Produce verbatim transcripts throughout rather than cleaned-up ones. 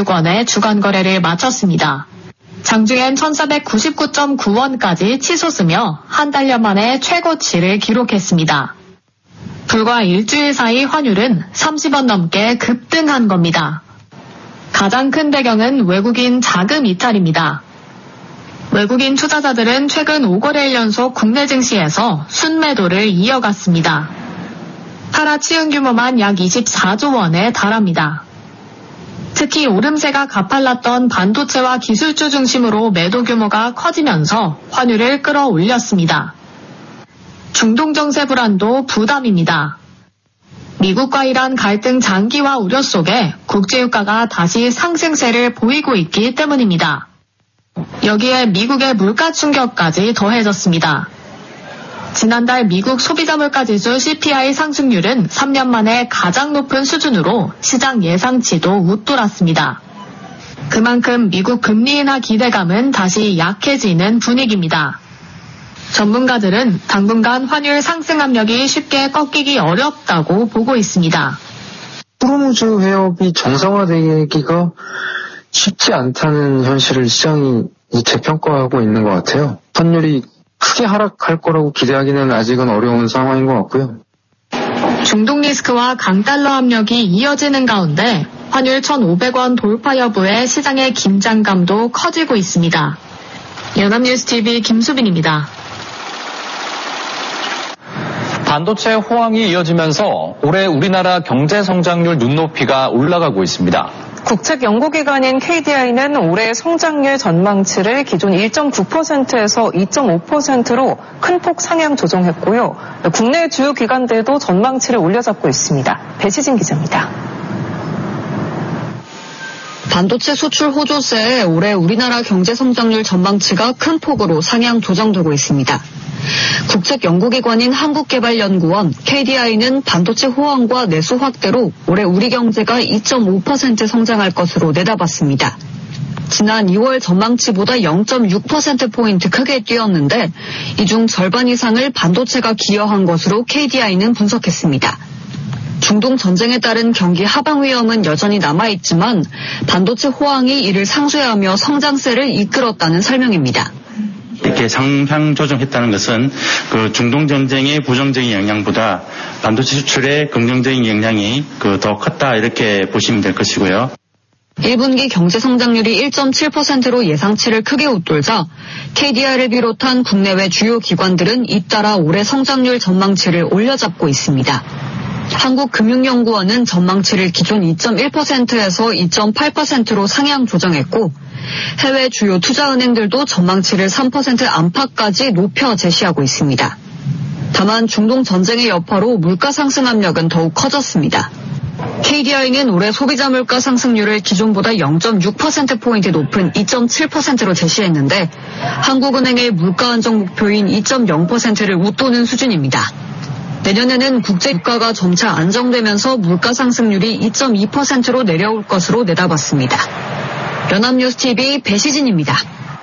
이백구십육 원에 주간 거래를 마쳤습니다. 장중엔 천사백구십구 점 구 원까지 치솟으며 한 달여 만에 최고치를 기록했습니다. 불과 일주일 사이 환율은 삼십 원 넘게 급등한 겁니다. 가장 큰 배경은 외국인 자금 이탈입니다. 외국인 투자자들은 최근 오 거래일 연속 국내 증시에서 순매도를 이어갔습니다. 팔아치운 규모만 약 이십사조 원에 달합니다. 특히 오름세가 가팔랐던 반도체와 기술주 중심으로 매도 규모가 커지면서 환율을 끌어올렸습니다. 중동 정세 불안도 부담입니다. 미국과 이란 갈등 장기화 우려 속에 국제유가가 다시 상승세를 보이고 있기 때문입니다. 여기에 미국의 물가 충격까지 더해졌습니다. 지난달 미국 소비자 물가지수 씨피아이 상승률은 삼 년 만에 가장 높은 수준으로 시장 예상치도 웃돌았습니다. 그만큼 미국 금리 인하 기대감은 다시 약해지는 분위기입니다. 전문가들은 당분간 환율 상승 압력이 쉽게 꺾이기 어렵다고 보고 있습니다. 호르무즈 해협이 정상화되기가 쉽지 않다는 현실을 시장이 재평가하고 있는 것 같아요. 환율이 크게 하락할 거라고 기대하기는 아직은 어려운 상황인 것 같고요. 중동 리스크와 강달러 압력이 이어지는 가운데 환율 천오백 원 돌파 여부에 시장의 긴장감도 커지고 있습니다. 연합뉴스티비 김수빈입니다. 반도체 호황이 이어지면서 올해 우리나라 경제 성장률 눈높이가 올라가고 있습니다. 국책 연구기관인 케이디아이는 올해 성장률 전망치를 기존 일 점 구 퍼센트에서 이 점 오 퍼센트로 큰 폭 상향 조정했고요. 국내 주요 기관들도 전망치를 올려잡고 있습니다. 배시진 기자입니다. 반도체 수출 호조세에 올해 우리나라 경제 성장률 전망치가 큰 폭으로 상향 조정되고 있습니다. 국책연구기관인 한국개발연구원 케이디아이는 반도체 호황과 내수 확대로 올해 우리 경제가 이 점 오 퍼센트 성장할 것으로 내다봤습니다. 지난 이월 전망치보다 영 점 육 퍼센트포인트 크게 뛰었는데 이 중 절반 이상을 반도체가 기여한 것으로 케이디아이는 분석했습니다. 중동 전쟁에 따른 경기 하방 위험은 여전히 남아있지만 반도체 호황이 이를 상쇄하며 성장세를 이끌었다는 설명입니다. 이렇게 상향 조정했다는 것은 그 중동 전쟁의 부정적인 영향보다 반도체 수출의 긍정적인 영향이 그 더 컸다 이렇게 보시면 될 것이고요. 일 분기 경제 성장률이 일 점 칠 퍼센트로 예상치를 크게 웃돌자 케이디아이를 비롯한 국내외 주요 기관들은 잇따라 올해 성장률 전망치를 올려잡고 있습니다. 한국금융연구원은 전망치를 기존 이 점 일 퍼센트에서 이 점 팔 퍼센트로 상향 조정했고 해외 주요 투자은행들도 전망치를 삼 퍼센트 안팎까지 높여 제시하고 있습니다. 다만 중동 전쟁의 여파로 물가 상승 압력은 더욱 커졌습니다. 케이디아이는 올해 소비자 물가 상승률을 기존보다 영 점 육 퍼센트포인트 높은 이 점 칠 퍼센트로 제시했는데 한국은행의 물가 안정 목표인 이 점 영 퍼센트를 웃도는 수준입니다. 내년에는 국제 유가가 점차 안정되면서 물가 상승률이 이 점 이 퍼센트로 내려올 것으로 내다봤습니다. 연합뉴스티비 배시진입니다.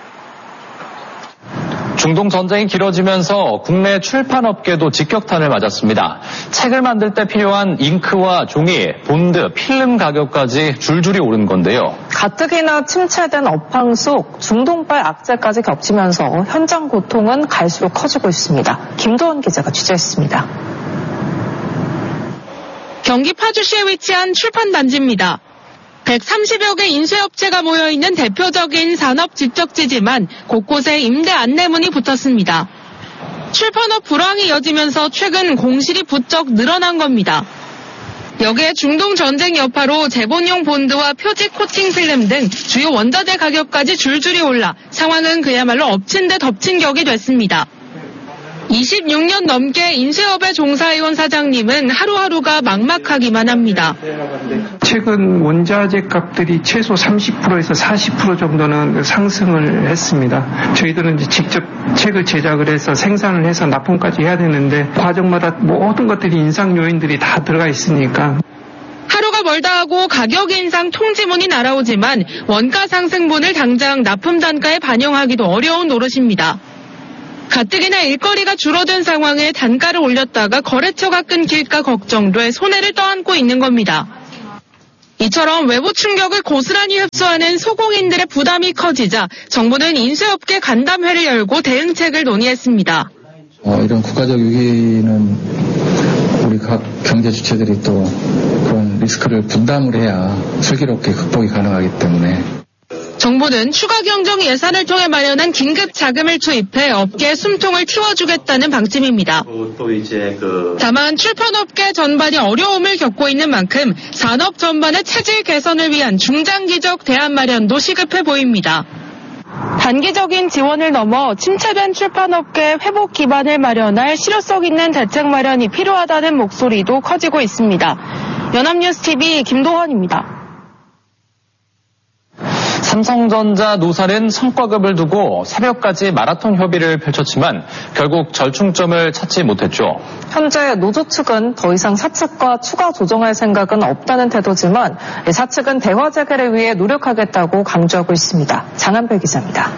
중동 전쟁이 길어지면서 국내 출판업계도 직격탄을 맞았습니다. 책을 만들 때 필요한 잉크와 종이, 본드, 필름 가격까지 줄줄이 오른 건데요. 가뜩이나 침체된 업황 속 중동발 악재까지 겹치면서 현장 고통은 갈수록 커지고 있습니다. 김도원 기자가 취재했습니다. 경기 파주시에 위치한 출판단지입니다. 백삼십여 개 인쇄업체가 모여있는 대표적인 산업집적지지만 곳곳에 임대 안내문이 붙었습니다. 출판업 불황이 이어지면서 최근 공실이 부쩍 늘어난 겁니다. 여기에 중동 전쟁 여파로 재본용 본드와 표지 코팅 필름 등 주요 원자재 가격까지 줄줄이 올라 상황은 그야말로 엎친 데 덮친 격이 됐습니다. 이십육 년 넘게 인쇄업에 종사해온 사장님은 하루하루가 막막하기만 합니다. 최근 원자재 값들이 최소 삼십 퍼센트에서 사십 퍼센트 정도는 상승을 했습니다. 저희들은 이제 직접 책을 제작을 해서 생산을 해서 납품까지 해야 되는데 과정마다 모든 것들이 인상 요인들이 다 들어가 있으니까. 하루가 멀다 하고 가격 인상 통지문이 날아오지만 원가 상승분을 당장 납품 단가에 반영하기도 어려운 노릇입니다. 가뜩이나 일거리가 줄어든 상황에 단가를 올렸다가 거래처가 끊길까 걱정돼 손해를 떠안고 있는 겁니다. 이처럼 외부 충격을 고스란히 흡수하는 소공인들의 부담이 커지자 정부는 인쇄업계 간담회를 열고 대응책을 논의했습니다. 어, 이런 국가적 위기는 우리 각 경제 주체들이 또 그런 리스크를 분담을 해야 슬기롭게 극복이 가능하기 때문에 정부는 추가 경정 예산을 통해 마련한 긴급 자금을 투입해 업계의 숨통을 틔워주겠다는 방침입니다. 또 이제 그 다만 출판업계 전반이 어려움을 겪고 있는 만큼 산업 전반의 체질 개선을 위한 중장기적 대안 마련도 시급해 보입니다. 단기적인 지원을 넘어 침체된 출판업계의 회복 기반을 마련할 실효성 있는 대책 마련이 필요하다는 목소리도 커지고 있습니다. 연합뉴스티비 김도헌입니다. 삼성전자 노사는 성과급을 두고 새벽까지 마라톤 협의를 펼쳤지만 결국 절충점을 찾지 못했죠. 현재 노조 측은 더 이상 사측과 추가 조정할 생각은 없다는 태도지만 사측은 대화 재개를 위해 노력하겠다고 강조하고 있습니다. 장한배 기자입니다.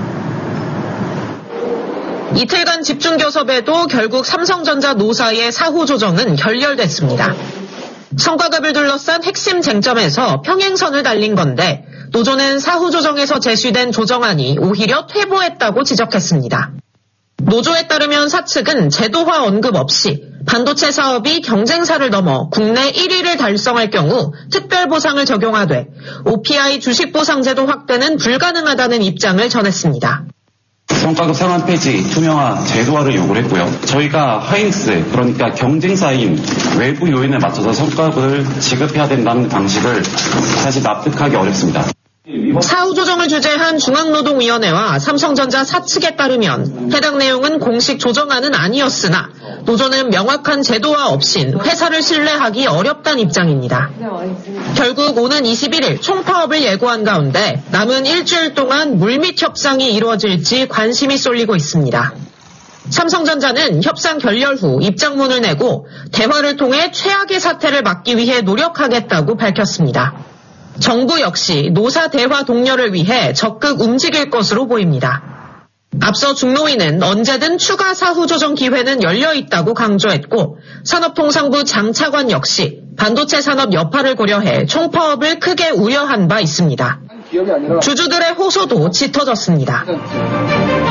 이틀간 집중 교섭에도 결국 삼성전자 노사의 사후 조정은 결렬됐습니다. 성과급을 둘러싼 핵심 쟁점에서 평행선을 달린 건데 노조는 사후 조정에서 제시된 조정안이 오히려 퇴보했다고 지적했습니다. 노조에 따르면 사측은 제도화 언급 없이 반도체 사업이 경쟁사를 넘어 국내 일 위를 달성할 경우 특별 보상을 적용하되 오피아이 주식 보상제도 확대는 불가능하다는 입장을 전했습니다. 성과급 상한 폐지, 투명화, 제도화를 요구를 했고요. 저희가 하이닉스, 그러니까 경쟁사인 외부 요인에 맞춰서 성과급을 지급해야 된다는 방식을 사실 납득하기 어렵습니다. 사후 조정을 주재한 중앙노동위원회와 삼성전자 사측에 따르면 해당 내용은 공식 조정안은 아니었으나 노조는 명확한 제도화 없인 회사를 신뢰하기 어렵다는 입장입니다. 결국 오는 이십일일 총파업을 예고한 가운데 남은 일주일 동안 물밑 협상이 이루어질지 관심이 쏠리고 있습니다. 삼성전자는 협상 결렬 후 입장문을 내고 대화를 통해 최악의 사태를 막기 위해 노력하겠다고 밝혔습니다. 정부 역시 노사 대화 독려를 위해 적극 움직일 것으로 보입니다. 앞서 중노위는 언제든 추가 사후 조정 기회는 열려 있다고 강조했고 산업통상부 장 차관 역시 반도체 산업 여파를 고려해 총파업을 크게 우려한 바 있습니다. 주주들의 호소도 짙어졌습니다.